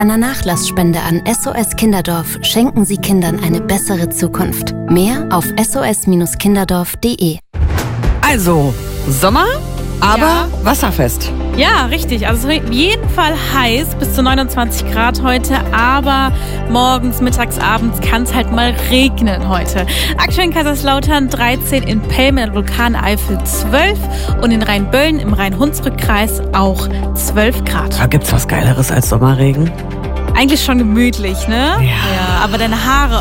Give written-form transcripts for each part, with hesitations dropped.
einer Nachlassspende an SOS Kinderdorf schenken Sie Kindern eine bessere Zukunft. Mehr auf sos-kinderdorf.de. Also, Sommer, aber wasserfest. Ja, richtig. Also es ist auf jeden Fall heiß, bis zu 29 Grad heute, aber morgens, mittags, abends kann es halt mal regnen heute. Aktuell in Kaiserslautern 13, in Pelm in der Vulkaneifel 12 und in Rheinböllen im Rhein-Hunsrück-Kreis auch 12 Grad. Da gibt's was Geileres als Sommerregen? Eigentlich schon gemütlich, ne? Ja, aber deine Haare,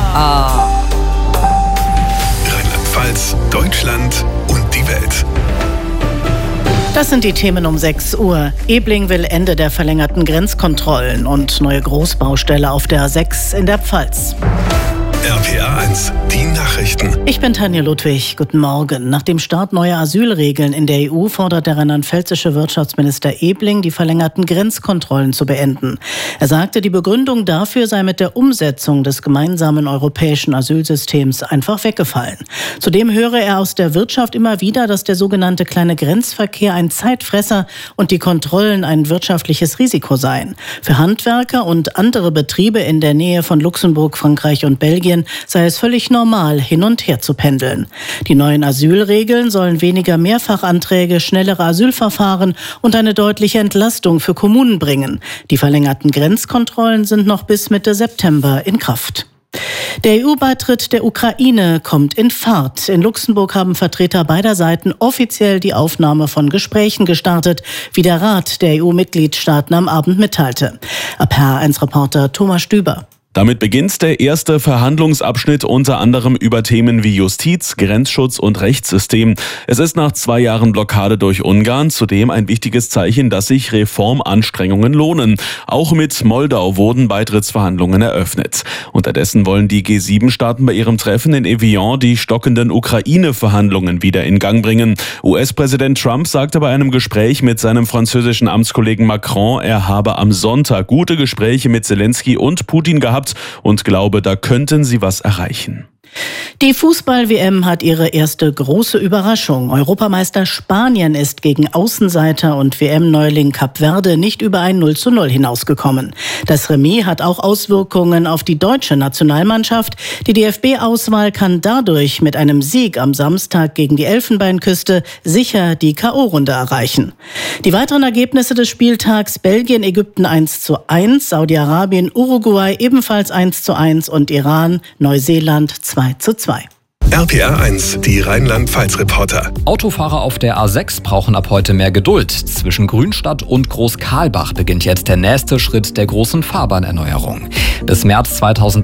Rheinland-Pfalz, Deutschland und die Welt. Das sind die Themen um 6 Uhr. Ebling will Ende der verlängerten Grenzkontrollen und neue Großbaustelle auf der A6 in der Pfalz. RPA 1, die Nachrichten. Ich bin Tanja Ludwig. Guten Morgen. Nach dem Start neuer Asylregeln in der EU fordert der rheinland-pfälzische Wirtschaftsminister Ebling, die verlängerten Grenzkontrollen zu beenden. Er sagte, die Begründung dafür sei mit der Umsetzung des gemeinsamen europäischen Asylsystems einfach weggefallen. Zudem höre er aus der Wirtschaft immer wieder, dass der sogenannte kleine Grenzverkehr ein Zeitfresser und die Kontrollen ein wirtschaftliches Risiko seien. Für Handwerker und andere Betriebe in der Nähe von Luxemburg, Frankreich und Belgien sei es völlig normal, hin und her zu pendeln. Die neuen Asylregeln sollen weniger Mehrfachanträge, schnellere Asylverfahren und eine deutliche Entlastung für Kommunen bringen. Die verlängerten Grenzkontrollen sind noch bis Mitte September in Kraft. Der EU-Beitritt der Ukraine kommt in Fahrt. In Luxemburg haben Vertreter beider Seiten offiziell die Aufnahme von Gesprächen gestartet, wie der Rat der EU-Mitgliedstaaten am Abend mitteilte. RPA1-Reporter Thomas Stüber. Damit beginnt der erste Verhandlungsabschnitt unter anderem über Themen wie Justiz, Grenzschutz und Rechtssystem. Es ist nach 2 Jahren Blockade durch Ungarn zudem ein wichtiges Zeichen, dass sich Reformanstrengungen lohnen. Auch mit Moldau wurden Beitrittsverhandlungen eröffnet. Unterdessen wollen die G7-Staaten bei ihrem Treffen in Evian die stockenden Ukraine-Verhandlungen wieder in Gang bringen. US-Präsident Trump sagte bei einem Gespräch mit seinem französischen Amtskollegen Macron, er habe am Sonntag gute Gespräche mit Zelensky und Putin gehabt und glaube, da könnten sie was erreichen. Die Fußball-WM hat ihre erste große Überraschung. Europameister Spanien ist gegen Außenseiter und WM-Neuling Kap Verde nicht über ein 0:0 hinausgekommen. Das Remis hat auch Auswirkungen auf die deutsche Nationalmannschaft. Die DFB-Auswahl kann dadurch mit einem Sieg am Samstag gegen die Elfenbeinküste sicher die K.O.-Runde erreichen. Die weiteren Ergebnisse des Spieltags: Belgien, Ägypten 1:1, Saudi-Arabien, Uruguay ebenfalls 1:1 und Iran, Neuseeland 2:2. RPA 1, die Rheinland-Pfalz-Reporter. Autofahrer auf der A6 brauchen ab heute mehr Geduld. Zwischen Grünstadt und Großkarlbach beginnt jetzt der nächste Schritt der großen Fahrbahnerneuerung. Bis März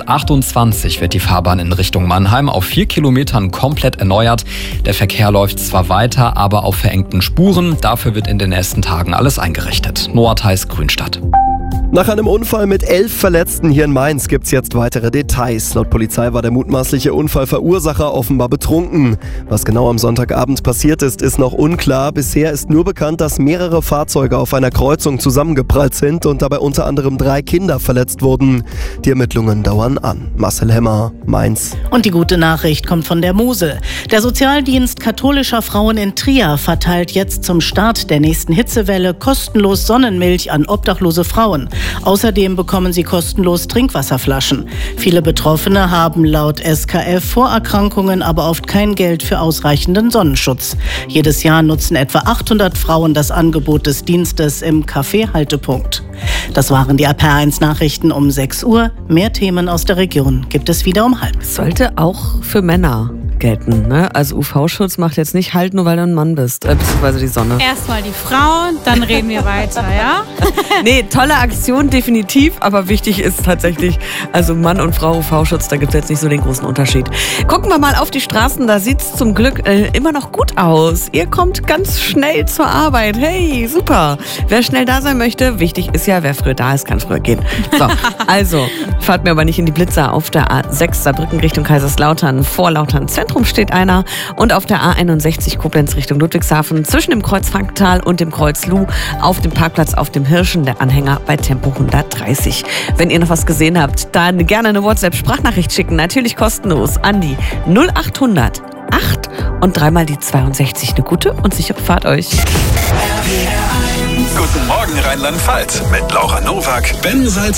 2028 wird die Fahrbahn in Richtung Mannheim auf 4 Kilometern komplett erneuert. Der Verkehr läuft zwar weiter, aber auf verengten Spuren. Dafür wird in den nächsten Tagen alles eingerichtet. Noah Theis, Grünstadt. Nach einem Unfall mit 11 Verletzten hier in Mainz gibt es jetzt weitere Details. Laut Polizei war der mutmaßliche Unfallverursacher offenbar betrunken. Was genau am Sonntagabend passiert ist, ist noch unklar. Bisher ist nur bekannt, dass mehrere Fahrzeuge auf einer Kreuzung zusammengeprallt sind und dabei unter anderem 3 Kinder verletzt wurden. Die Ermittlungen dauern an. Marcel Hemmer, Mainz. Und die gute Nachricht kommt von der Mosel. Der Sozialdienst katholischer Frauen in Trier verteilt jetzt zum Start der nächsten Hitzewelle kostenlos Sonnenmilch an obdachlose Frauen. Außerdem bekommen sie kostenlos Trinkwasserflaschen. Viele Betroffene haben laut SKF Vorerkrankungen, aber oft kein Geld für ausreichenden Sonnenschutz. Jedes Jahr nutzen etwa 800 Frauen das Angebot des Dienstes im Café Haltepunkt. Das waren die RPA1 Nachrichten um 6 Uhr. Mehr Themen aus der Region gibt es wieder um 12:30. Sollte auch für Männer gelten, ne? Also UV-Schutz macht jetzt nicht halt, nur weil du ein Mann bist, beziehungsweise die Sonne. Erstmal die Frauen, dann reden wir weiter, ja? Nee, tolle Aktion, definitiv, aber wichtig ist tatsächlich, also Mann und Frau UV-Schutz, da gibt es jetzt nicht so den großen Unterschied. Gucken wir mal auf die Straßen, da sieht es zum Glück immer noch gut aus. Ihr kommt ganz schnell zur Arbeit, hey, super. Wer schnell da sein möchte, wichtig ist ja, wer früher da ist, kann früher gehen. So, also, fahrt mir aber nicht in die Blitzer. Auf der A6 Saarbrücken Richtung Kaiserslautern, vor Lautern Zentrum steht einer und auf der A61 Koblenz Richtung Ludwigshafen zwischen dem Kreuz Frankenthal und dem Kreuz Luh auf dem Parkplatz auf dem Hirschen der Anhänger bei Tempo 130. Wenn ihr noch was gesehen habt, dann gerne eine WhatsApp-Sprachnachricht schicken, natürlich kostenlos an die 0800 8 und 3 mal die 62. Eine gute und sichere Fahrt euch. RPA 1 Guten Morgen Rheinland-Pfalz mit Laura Nowak, Ben Salz